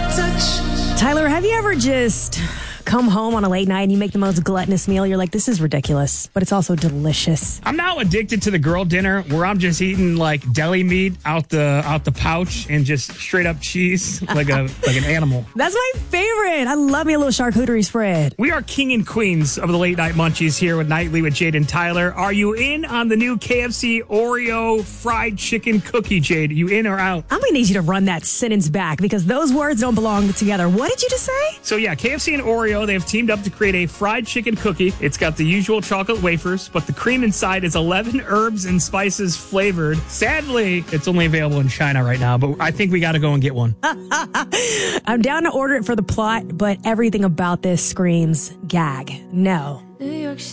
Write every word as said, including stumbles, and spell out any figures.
touch. Tyler, have you ever just come home on a late night and you make the most gluttonous meal? You're like, this is ridiculous, but it's also delicious. I'm now addicted to the girl dinner where I'm just eating like deli meat out the out the pouch and just straight up cheese like a like an animal. That's my favorite. I love me a little charcuterie spread. We are king and queens of the late night munchies here with Nightly with Jade and Tyler. Are you in on the new K F C Oreo fried chicken cookie, Jade? Are you in or out? I'm going to need you to run that sentence back because those words don't belong together. What did you just say? So yeah, K F C and Oreo, they've teamed up to create a fried chicken cookie. It's got the usual chocolate wafers, but the cream inside is eleven herbs and spices flavored. Sadly, it's only available in China right now, but I think we got to go and get one. I'm down to order it for the plot, but everything about this screams gag. No. New York